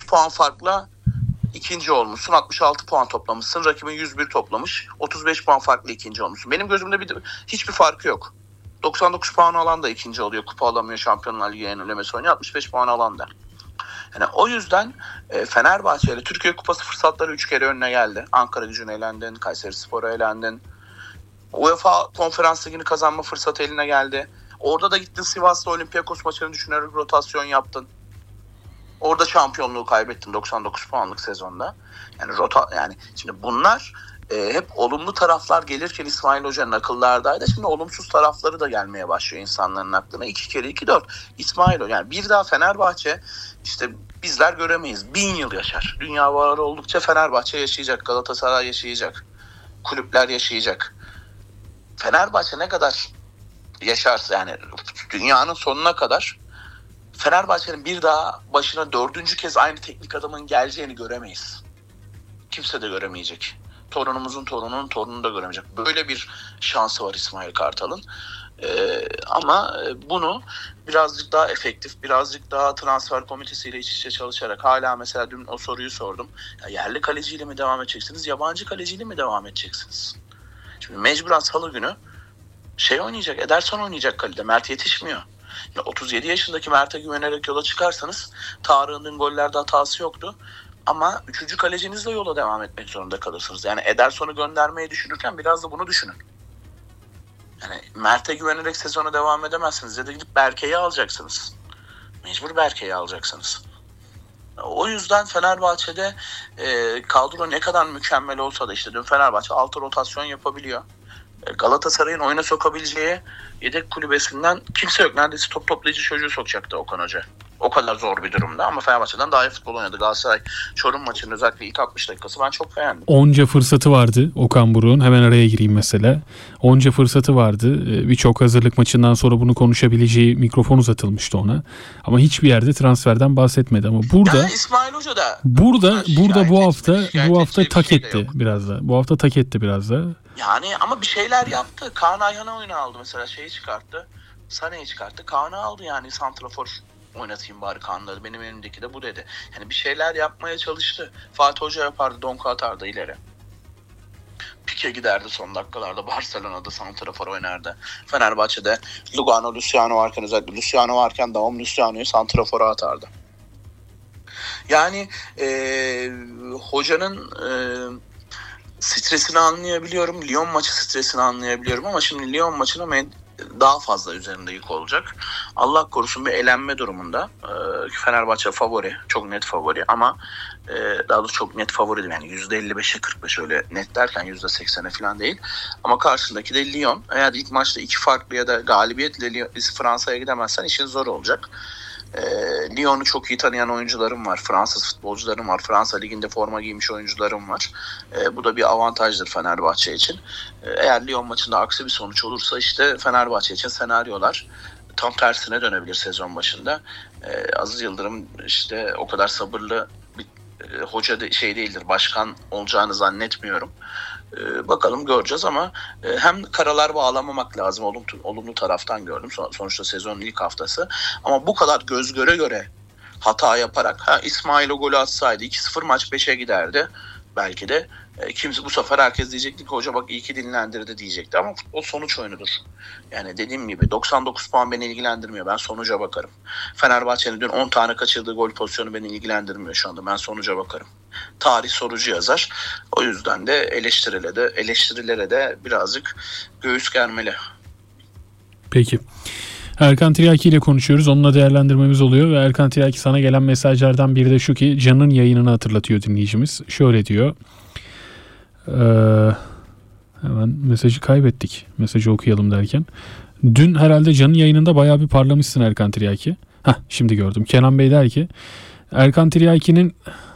puan farkla ikinci olmuşsun. 66 puan toplamışsın. Rakibin 101 toplamış. 35 puan farklı ikinci olmuşsun. Benim gözümde hiçbir farkı yok. 99 puan alan da ikinci oluyor. Kupa alamıyor. Şampiyonlar Ligi yenilemesi oynuyor. 65 puan alan da. Yani o yüzden Fenerbahçe ile Türkiye Kupası fırsatları 3 kere önüne geldi. Ankara Gücü'ne elendin. Kayserispor'a elendin. UEFA Konferans Ligi'ni kazanma fırsatı eline geldi. Orada da gittin Sivas'ta Olympiakos maçını düşünerek rotasyon yaptın. Orada şampiyonluğu kaybettin 99 puanlık sezonda. Yani şimdi bunlar hep olumlu taraflar gelirken İsmail Hoca'nın akıllardaydı. Şimdi olumsuz tarafları da gelmeye başlıyor insanların aklına. 2 kere 2 4. İsmail Hoca yani bir daha Fenerbahçe işte bizler göremeyiz. 1000 yıl yaşar. Dünya varı oldukça Fenerbahçe yaşayacak. Galatasaray yaşayacak. Kulüpler yaşayacak. Fenerbahçe ne kadar yaşarsa yani dünyanın sonuna kadar Fenerbahçe'nin bir daha başına 4. kez aynı teknik adamın geleceğini göremeyiz. Kimse de göremeyecek. Torunumuzun torununun torununu da göremeyecek. Böyle bir şansı var İsmail Kartal'ın. Ama bunu birazcık daha efektif, birazcık daha transfer komitesiyle iç içe çalışarak hala mesela dün o soruyu sordum. Ya yerli kaleciyle mi devam edeceksiniz, yabancı kaleciyle mi devam edeceksiniz? Şimdi mecburen salı günü oynayacak, Ederson oynayacak kalede. Mert yetişmiyor. Ya 37 yaşındaki Mert'e güvenerek yola çıkarsanız Tarık'ın dün gollerde hatası yoktu. Ama 3. kalecinizle yola devam etmek zorunda kalırsınız. Yani Ederson'u göndermeyi düşünürken biraz da bunu düşünün. Yani Mert'e güvenerek sezona devam edemezsiniz. Ya da gidip Berke'yi alacaksınız. Mecbur Berke'yi alacaksınız. O yüzden Fenerbahçe'de kadro ne kadar mükemmel olsa da işte dün Fenerbahçe 6 rotasyon yapabiliyor. Galatasaray'ın oyuna sokabileceği yedek kulübesinden kimse yok. Neredeyse top toplayıcı çocuğu sokacaktı Okan Hoca. O kadar zor bir durumda ama Fenerbahçe'den daha iyi futbol oynadı. Galatasaray Çorum maçının özellikle ilk 60 dakikası ben çok beğendim. Onca fırsatı vardı Okan Buruk'un. Hemen araya gireyim mesela. Onca fırsatı vardı. Birçok hazırlık maçından sonra bunu konuşabileceği mikrofon uzatılmıştı ona. Ama hiçbir yerde transferden bahsetmedi. Ama burada yani İsmail Hoca da burada bu hafta tak etti biraz da. Bu hafta tak etti biraz da. Yani ama bir şeyler yaptı. Kaan Ayhan'ı oyuna aldı mesela, çıkarttı. Sané'yi çıkarttı. Kaan'ı aldı yani santrafor oynatayım bari Kaan'da. Benim elimdeki de bu dedi. Yani bir şeyler yapmaya çalıştı. Fatih Hoca yapardı. Donku atardı ileri. Pique giderdi son dakikalarda. Barcelona'da santrafor oynardı. Fenerbahçe'de Lugano, Luciano varken özellikle Luciano varken davam Luciano'yu santrafora atardı. Yani hocanın stresini anlayabiliyorum. Lyon maçı stresini anlayabiliyorum ama şimdi Lyon maçına daha fazla üzerinde yük olacak. Allah korusun bir elenme durumunda. Fenerbahçe favori. Çok net favori ama daha doğrusu çok net favori değil. Yani %55'e 45 öyle net derken %80'e falan değil. Ama karşındaki de Lyon. Eğer ilk maçta 2 farklı ya da galibiyetle Fransa'ya gidemezsen işin zor olacak. Lyon'u çok iyi tanıyan oyuncularım var. Fransız futbolcularım var. Fransa Ligi'nde forma giymiş oyuncularım var. Bu da bir avantajdır Fenerbahçe için. Eğer Lyon maçında aksi bir sonuç olursa işte Fenerbahçe için senaryolar tam tersine dönebilir sezon başında. Aziz Yıldırım işte o kadar sabırlı bir hoca değildir. Başkan olacağını zannetmiyorum. Bakalım göreceğiz ama hem karalar bağlamamak lazım. Olumlu taraftan gördüm. Sonuçta sezonun ilk haftası. Ama bu kadar göz göre göre hata yaparak İsmail o golü atsaydı 2-0 maç 5'e giderdi. Belki de kimse bu sefer herkes diyecekti ki hoca bak iyi ki dinlendirdi diyecekti. Ama futbol sonuç oyunudur. Yani dediğim gibi 99 puan beni ilgilendirmiyor. Ben sonuca bakarım. Fenerbahçe'nin dün 10 tane kaçırdığı gol pozisyonu beni ilgilendirmiyor şu anda. Ben sonuca bakarım. Tarih sorucu yazar. O yüzden de eleştirilere de birazcık göğüs germeli. Peki. Erkan Tiryaki ile konuşuyoruz. Onunla değerlendirmemiz oluyor ve Erkan Tiryaki sana gelen mesajlardan biri de şu ki Can'ın yayınını hatırlatıyor dinleyicimiz. Şöyle diyor. Hemen mesajı kaybettik. Mesajı okuyalım derken. Dün herhalde Can'ın yayınında bayağı bir parlamışsın Erkan Tiryaki. Şimdi gördüm. Kenan Bey der ki Erkan Tiryaki'nin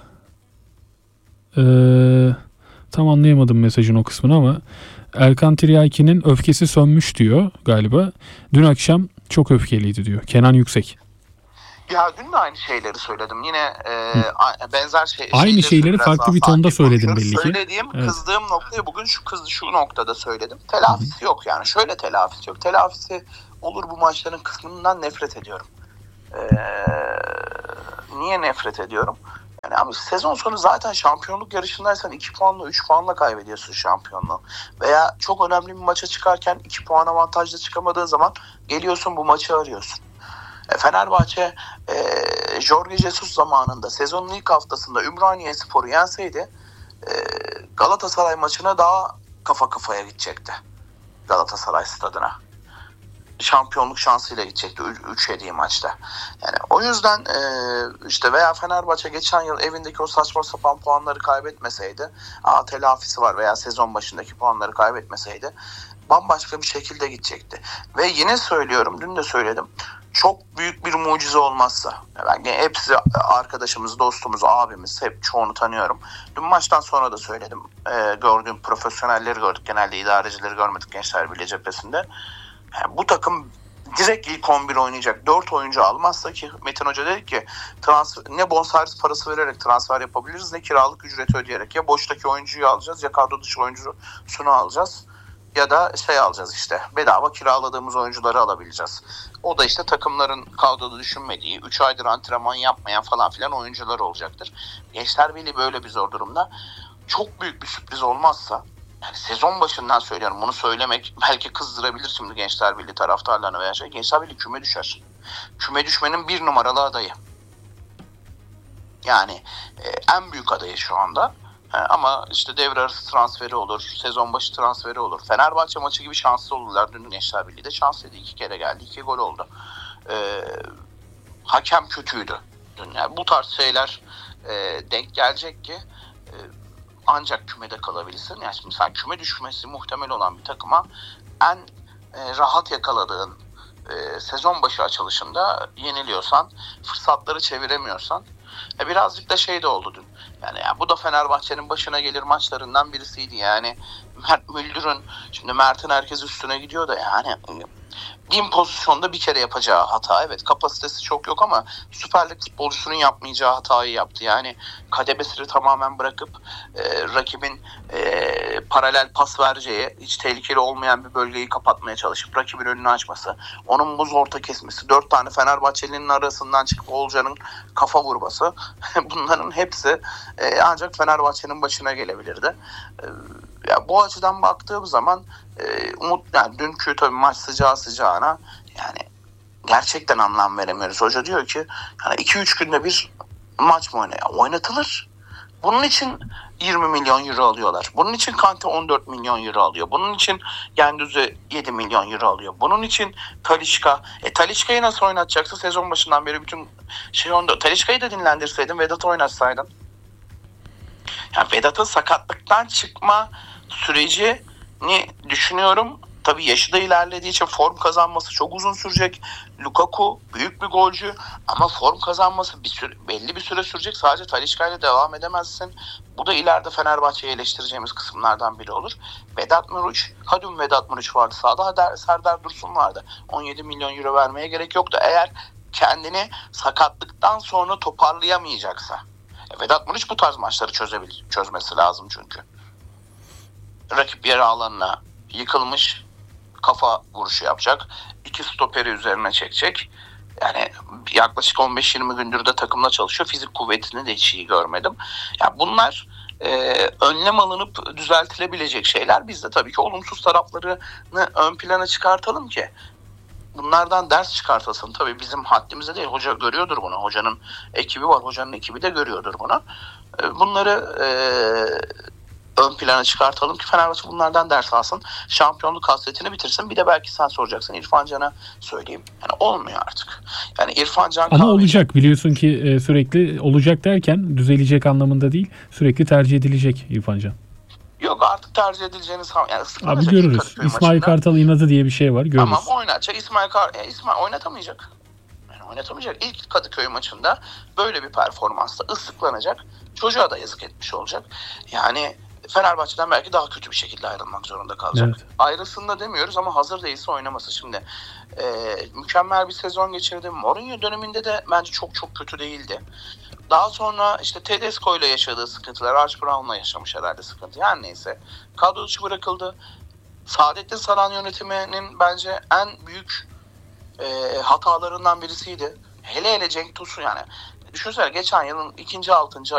tam anlayamadım mesajın o kısmını ama Erkan Tiryaki'nin öfkesi sönmüş diyor galiba. Dün akşam çok öfkeliydi diyor. Kenan Yüksek. Ya dün de aynı şeyleri söyledim. Yine benzer aynı şeyleri farklı bir tonda söyledim belli ki. Söylediğim, kızdığım noktayı bugün şu noktada söyledim. Telafisi yok yani. Şöyle telafisi yok. Telafisi olur bu maçların kısmından nefret ediyorum. Niye nefret ediyorum? Yani ama sezon sonu zaten şampiyonluk yarışındaysan 2 puanla 3 puanla kaybediyorsun şampiyonluğu. Veya çok önemli bir maça çıkarken 2 puan avantajla çıkamadığın zaman geliyorsun bu maçı arıyorsun. Fenerbahçe Jorge Jesus zamanında sezonun ilk haftasında Ümraniyespor'u yenseydi Galatasaray maçına daha kafa kafaya gidecekti. Galatasaray stadına. Şampiyonluk şansıyla gidecekti 3 yediği maçta. Yani o yüzden işte veya Fenerbahçe geçen yıl evindeki o saçma sapan puanları kaybetmeseydi, telafisi var veya sezon başındaki puanları kaybetmeseydi bambaşka bir şekilde gidecekti. Ve yine söylüyorum, dün de söyledim. Çok büyük bir mucize olmazsa, ben hepsi arkadaşımız, dostumuz, abimiz, hep çoğunu tanıyorum. Dün maçtan sonra da söyledim. Gördüğüm profesyonelleri gördük. Genelde idarecileri görmedik Gençler Birliği cephesinde. Yani bu takım direkt ilk 11 oynayacak 4 oyuncu almazsa, ki Metin Hoca dedi ki ne bonservis parası vererek transfer yapabiliriz ne kiralık ücreti ödeyerek, ya boştaki oyuncuyu alacağız ya kadro dışı oyuncusunu alacağız ya da alacağız, işte bedava kiraladığımız oyuncuları alabileceğiz. O da işte takımların kadroda düşünmediği, 3 aydır antrenman yapmayan falan filan oyuncular olacaktır. Gençler Birliği böyle bir zor durumda. Çok büyük bir sürpriz olmazsa, yani sezon başından söylüyorum, bunu söylemek belki kızdırabilir şimdi Gençler Birliği taraftarlarına veya Gençler Birliği küme düşer. Küme düşmenin 1 numaralı adayı. Yani en büyük adayı şu anda. Ama işte devre arası transferi olur, sezon başı transferi olur. Fenerbahçe maçı gibi şanslı oldular. Dün Gençler Birliği de şanslıydı. 2 kere geldi, 2 gol oldu. Hakem kötüydü dün. Yani bu tarz şeyler denk gelecek ki ancak kümede kalabilirsin. Yani şimdi sen küme düşmesi muhtemel olan bir takıma en rahat yakaladığın sezon başı açılışında yeniliyorsan, fırsatları çeviremiyorsan, birazcık da şey de oldu dün. Yani bu da Fenerbahçe'nin başına gelir maçlarından birisiydi. Yani Mert Müldür'ün, şimdi Mert'in herkes üstüne gidiyor da, yani 1000 pozisyonda bir kere yapacağı hata. Evet, kapasitesi çok yok ama Süper Lig futbolcusunun yapmayacağı hatayı yaptı. Yani kademesini tamamen bırakıp rakibin paralel pas vereceği, hiç tehlikeli olmayan bir bölgeyi kapatmaya çalışıp rakibin önünü açması, onun buz orta kesmesi, 4 tane Fenerbahçeli'nin arasından çıkıp Olcan'ın kafa vurması, bunların hepsi ancak Fenerbahçe'nin başına gelebilirdi. Ya bu açıdan baktığım zaman yani dünkü tabii maç sıcağına, yani gerçekten anlam veremiyoruz. Hoca diyor ki yani 2-3 günde bir maç mı oynatılır. Bunun için 20 milyon euro alıyorlar. Bunun için Kante 14 milyon euro alıyor. Bunun için Gündüz'e 7 milyon euro alıyor. Bunun için Talisca. Talisca'yı nasıl oynatacaksın? Sezon başından beri bütün onda. Talisca'yı da dinlendirseydin, Vedat'ı oynatsaydın. Yani Vedat'ın sakatlıktan çıkma sürecini düşünüyorum. Tabii yaşı da ilerlediği için form kazanması çok uzun sürecek. Lukaku büyük bir golcü ama form kazanması belli bir süre sürecek. Sadece Talisca ile devam edemezsin. Bu da ileride Fenerbahçe'yi eleştireceğimiz kısımlardan biri olur. Vedat Muriç, Kadın Vedat Muriç vardı sahada, Serdar Dursun vardı. 17 milyon euro vermeye gerek yoktu. Eğer kendini sakatlıktan sonra toparlayamayacaksa. Vedat Muriç bu tarz maçları çözmesi lazım çünkü. Rakip yer alanına yıkılmış, kafa vuruşu yapacak. 2 stoperi üzerine çekecek. Yani yaklaşık 15-20 gündür de takımla çalışıyor. Fizik kuvvetini de hiç iyi görmedim. Yani bunlar önlem alınıp düzeltilebilecek şeyler. Biz de tabii ki olumsuz taraflarını ön plana çıkartalım ki bunlardan ders çıkartasın. Tabii bizim haddimize değil. Hoca görüyordur bunu. Hocanın ekibi var. Hocanın ekibi de görüyordur bunu. Bunları ön plana çıkartalım ki Fenerbahçe bunlardan ders alsın. Şampiyonluk hasretini bitirsin. Bir de belki sen soracaksın. İrfan Can'a söyleyeyim. Yani olmuyor artık. Yani İrfan Can ama olacak. Biliyorsun ki sürekli olacak derken düzelecek anlamında değil. Sürekli tercih edilecek İrfan Can. Yok, artık tercih edileceğini yani abi görürüz. İsmail Kartal inadı diye bir şey var. Görürüz. Tamam, oynatacak. İsmail oynatamayacak. Yani oynatamayacak. İlk Kadıköy maçında böyle bir performansla ıslıklanacak. Çocuğa da yazık etmiş olacak. Yani Fenerbahçe'den belki daha kötü bir şekilde ayrılmak zorunda kalacak. Evet. Ayrılsın da demiyoruz ama hazır değilse oynaması. Şimdi mükemmel bir sezon geçirdi. Mourinho döneminde de bence çok kötü değildi. Daha sonra işte Tedesco ile yaşadığı sıkıntılar, Arch Brown'la yaşamış herhalde sıkıntı. Yani neyse. Kadro dışı bırakıldı. Saadettin Saran yönetiminin bence en büyük hatalarından birisiydi. Hele Cenk Tosun, yani Düşünsene geçen yılın ikinci 6.